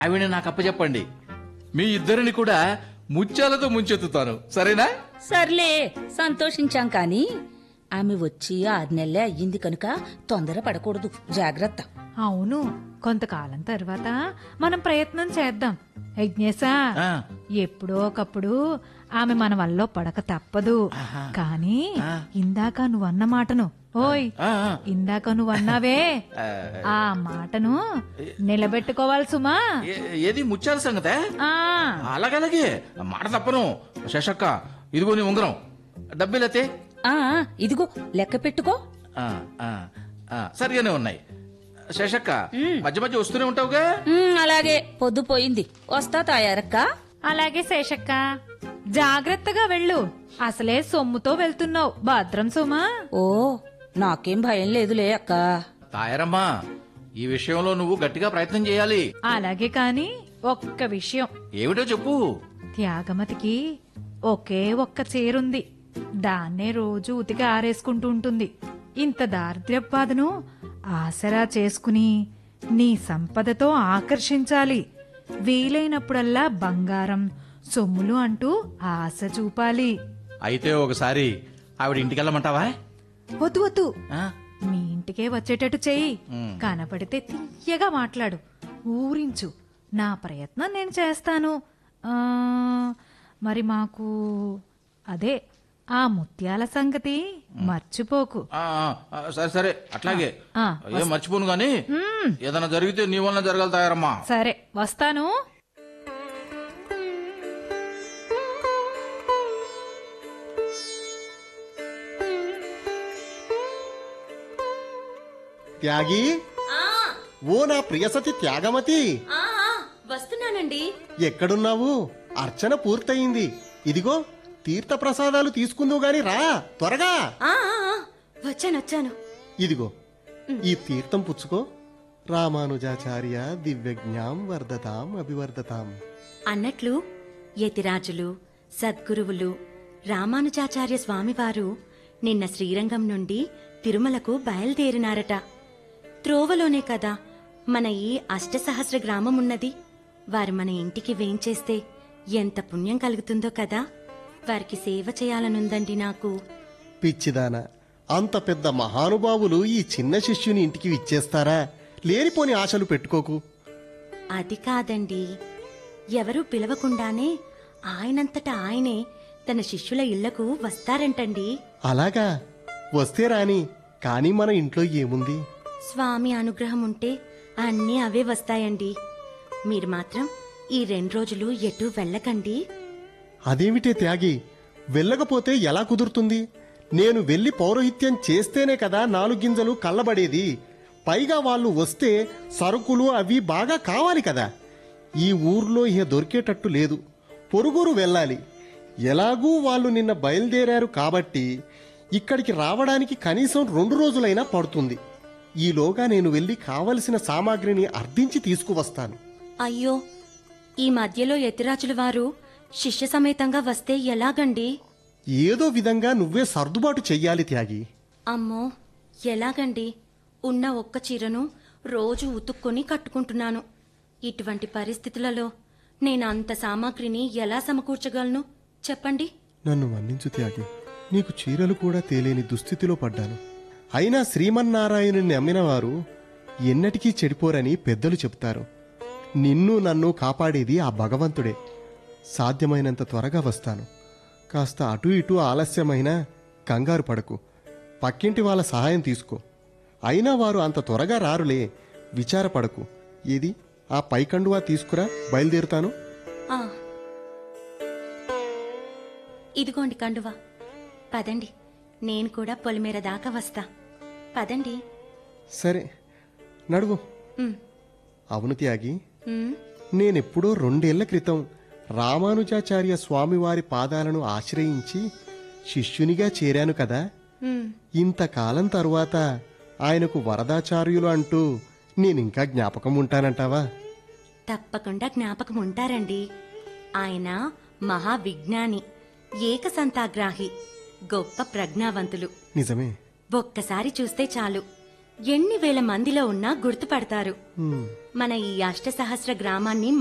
ఆవిడ నాకు అప్పచెప్పండి. మీ ఇద్దరిని కూడా ముత్యాలతో ముంచెత్తుతాను, సరేనా? సర్లే, సంతోషించాం కాని ఆమె వచ్చి 6 నెలలే అయ్యింది కనుక తొందర పడకూడదు, జాగ్రత్త. అవును, కొంతకాలం తర్వాత మనం ప్రయత్నం చేద్దాం. యజ్ఞేశా, ఆ. ఎప్పుడో ఒకప్పుడు ఆమె మన వల్ల పడక తప్పదు. కానీ ఇందాక నువ్వన్న మాటను, ఓయ్ ఇందాక నువ్వన్నావే ఆ మాటను నిలబెట్టుకోవాలి సుమా. ఏది ముత్యాల సంగతే? ఆ అలాగలాగే, మాట తప్పను. శశక్క, ఇదిగో నీ ఉంగరం, డబ్బులతే. ఆ ఇదిగో లెక్క పెట్టుకో. సరిగానే ఉన్నాయి. శశక్క, మధ్య మధ్య వస్తూనే ఉంటావుగా? అలాగే, పొద్దుపోయింది, వస్తా తాయారక్క. అలాగే శేషక్క, జాగ్రత్తగా వెళ్ళు. అసలే సొమ్ముతో వెళ్తున్నావు, భద్రం సుమా. ఓ, నాకేం భయం లేదులే అక్క. తాయారమ్మా, ఈ విషయంలో నువ్వు గట్టిగా ప్రయత్నం చేయాలి. అలాగే, కాని ఒక్క విషయం. ఏమిటో చెప్పు. త్యాగమతికి ఒకే ఒక్క చీరుంది, దాన్నే రోజు ఉతికి ఆరేసుకుంటూ ఉంటుంది. ఇంత దారిద్ర్యపు బాధను ఆసరా చేసుకుని నీ సంపదతో ఆకర్షించాలి. వీలైనప్పుడల్లా బంగారం, సొమ్ములు అంటూ ఆశ చూపాలి. అయితే ఒకసారి ఆవిడ ఇంటికెళ్ళమంటావా? వద్దు వద్దు, ఆ? మీ ఇంటికే వచ్చేటట్టు చెయ్యి. కనపడితే తీయగా మాట్లాడు, ఊరించు. నా ప్రయత్నం నేను చేస్తాను. మరి మాకు అదే ఆ ముత్యాల సంగతి మర్చిపోకు. సరే సరే, అట్లాగే. ఏం మర్చిపోను గాని, ఏదైనా జరిగితే నీ వల్ల జరగాలి తాయారమ్మా. సరే, వస్తాను. త్యాగి, ఓ నా ప్రియసతి త్యాగమతి, వస్తున్నానండి. ఎక్కడున్నావు? అర్చన పూర్తయింది. ఇదిగో తీర్థ ప్రసాదాలు తీసుకుందువు గాని రా త్వరగా. వచ్చాను. ఇదిగో ఈ తీర్థం పుచ్చుకో. రామానుజాచార్య దివ్యజ్ఞాం వర్ధతాం అభివర్ధతాం. అన్నట్లు యతిరాజులు, సద్గురువులు రామానుజాచార్య స్వామివారు నిన్న శ్రీరంగం నుండి తిరుమలకు బయలుదేరినారట. త్రోవలోనే కదా మన ఈ అష్టసహస్ర గ్రామమున్నది. వారు మన ఇంటికి వేంచేస్తే ఎంత పుణ్యం కలుగుతుందో కదా. వారికి సేవ చేయాలనుందండి నాకు. పిచ్చిదాన, అంత పెద్ద మహానుభావులు ఈ చిన్న శిష్యుని ఇంటికి ఇచ్చేస్తారా? లేనిపోని ఆశలు పెట్టుకోకు. అది కాదండి, ఎవరూ పిలవకుండానే ఆయనంతట ఆయనే తన శిష్యుల ఇళ్లకు వస్తారంటండి. అలాగా? వస్తే రాని, కాని మన ఇంట్లో ఏముంది? స్వామి అనుగ్రహం ఉంటే అన్నీ అవే వస్తాయండి. మీరు మాత్రం ఈ 2 రోజులు ఎటూ వెళ్ళకండి. అదేమిటే త్యాగి, వెళ్ళకపోతే ఎలా కుదురుతుంది? నేను వెళ్లి పౌరోహిత్యం చేస్తేనే కదా 4 గింజలు కళ్ళబడేది. పైగా వాళ్ళు వస్తే సరుకులు అవి బాగా కావాలి కదా. ఈ ఊర్లో ఇహ దొరికేటట్టు లేదు, పొరుగురు వెళ్ళాలి. ఎలాగూ వాళ్ళు నిన్న బయలుదేరారు కాబట్టి ఇక్కడికి రావడానికి కనీసం 2 రోజులైనా పడుతుంది. ఈలోగా నేను వెళ్లి కావలసిన సామాగ్రిని అర్థించి తీసుకువస్తాను. అయ్యో, ఈ మధ్యలో యతిరాజుల వారు శిష్య సమేతంగా వస్తే ఎలాగండి? ఏదో విధంగా నువ్వే సర్దుబాటు చెయ్యాలి త్యాగి. అమ్మో, ఎలాగండి? ఉన్న ఒక్క చీరను రోజు ఉతుక్కొని కట్టుకుంటున్నాను. ఇటువంటి పరిస్థితులలో నేను అంత సామాగ్రిని ఎలా సమకూర్చగలను చెప్పండి. నన్ను మన్నించు త్యాగి, నీకు చీరలు కూడా తేలేని దుస్థితిలో పడ్డాను. అయినా శ్రీమన్నారాయణుని నమ్మిన వారు ఎన్నటికీ చెడిపోరని పెద్దలు చెప్తారు. నిన్ను నన్ను కాపాడేది ఆ భగవంతుడే. సాధ్యమైనంత త్వరగా వస్తాను. కాస్త అటు ఇటు ఆలస్యమైనా కంగారు పడకు. పక్కింటి వాళ్ళ సహాయం తీసుకో. అయినా వారు అంత త్వరగా రారులే, విచారపడకు. ఏది ఆ పైకండువా తీసుకురా, బయలుదేరుతాను. ఇదిగోండి కండువా. పదండి, నేను కూడా పొలిమేర దాకా వస్తా. పదండి. సరే, నడువు. అవును త్యాగి, నేనెప్పుడో 2 ఏళ్ల క్రితం రామానుజాచార్య స్వామివారి పాదాలను ఆశ్రయించి శిష్యునిగా చేరాను కదా. ఇంతకాలం తరువాత ఆయనకు వరదాచార్యులు అంటూ నేనింకా జ్ఞాపకం ఉంటానంటావా? తప్పకుండా జ్ఞాపకం ఉంటారండి. ఆయన మహావిజ్ఞాని, ఏకసంతాగ్రాహి, గొప్ప ప్రజ్ఞావంతులు. నిజమే. ఒక్కసారి చూస్తే చాలు ఎన్ని వేల మందిలో ఉన్నా గుర్తుపడతారు. హ్మ్. మన ఈ అష్టసహస్ర గ్రామాన్ని